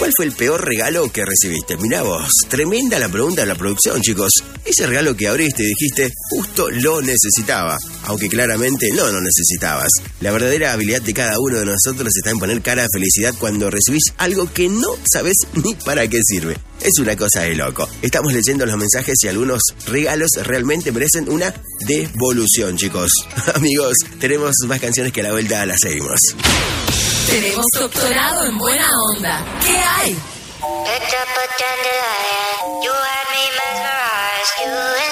¿Cuál fue el peor regalo que recibiste? Mirá vos, tremenda la pregunta de la producción, chicos. Ese regalo que abriste y dijiste, justo lo necesitaba. Aunque claramente no lo necesitabas. La verdadera habilidad de cada uno de nosotros está en poner cara de felicidad cuando recibís algo que no sabés ni para qué sirve. Es una cosa de loco. Estamos leyendo los mensajes y algunos regalos realmente merecen una devolución, chicos. Amigos, tenemos más canciones que a la vuelta las seguimos. Tenemos doctorado en buena onda. ¿Qué hay? Picked up a dandelion. You had me mesmerized. You